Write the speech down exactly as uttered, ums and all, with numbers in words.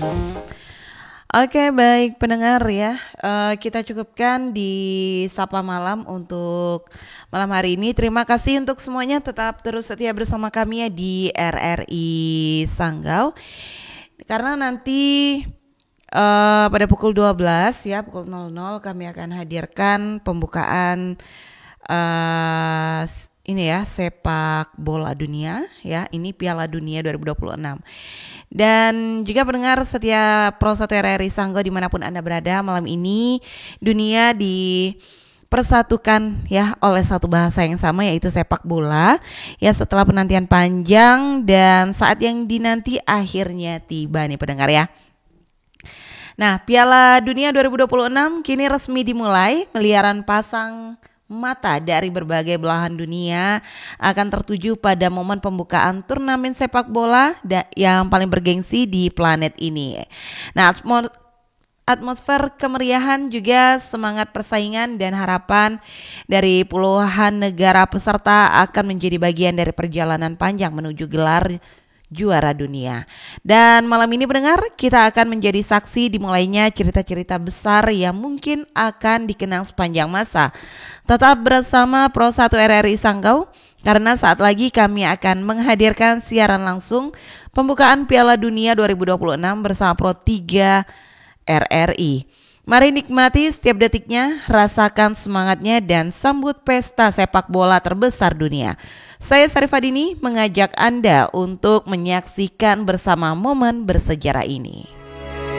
Oke, baik pendengar ya. Eh, kita cukupkan di Sapa Malam untuk malam hari ini. Terima kasih untuk semuanya, tetap terus setia bersama kami ya di R R I Sanggau. Karena nanti eh, pada pukul dua belas ya, pukul nol nol kami akan hadirkan pembukaan eh ini ya, sepak bola dunia ya. Ini Piala Dunia dua ribu dua puluh enam. Dan juga pendengar setia Pro satu R R I Sanggau dimanapun Anda berada, malam ini dunia dipersatukan ya oleh satu bahasa yang sama, yaitu sepak bola. Ya, setelah penantian panjang dan saat yang dinanti akhirnya tiba nih pendengar ya. Nah, Piala Dunia dua ribu dua puluh enam kini resmi dimulai. Miliaran pasang mata dari berbagai belahan dunia akan tertuju pada momen pembukaan turnamen sepak bola da- yang paling bergengsi di planet ini. Nah, atmo- atmosfer kemeriahan juga semangat persaingan dan harapan dari puluhan negara peserta akan menjadi bagian dari perjalanan panjang menuju gelar juara dunia. Dan malam ini pendengar, kita akan menjadi saksi dimulainya cerita-cerita besar yang mungkin akan dikenang sepanjang masa. Tetap bersama Pro satu R R I Sanggau, karena saat lagi kami akan menghadirkan siaran langsung pembukaan Piala Dunia dua ribu dua puluh enam bersama Pro tiga R R I. Mari nikmati setiap detiknya, rasakan semangatnya dan sambut pesta sepak bola terbesar dunia. Saya Sarifadini mengajak Anda untuk menyaksikan bersama momen bersejarah ini.